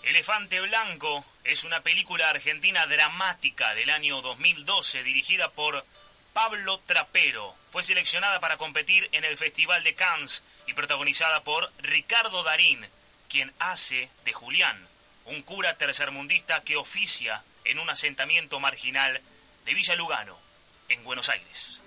Elefante Blanco es una película argentina dramática del año 2012 dirigida por Pablo Trapero. Fue seleccionada para competir en el Festival de Cannes y protagonizada por Ricardo Darín, quien hace de Julián, un cura tercermundista que oficia en un asentamiento marginal de Villa Lugano, en Buenos Aires.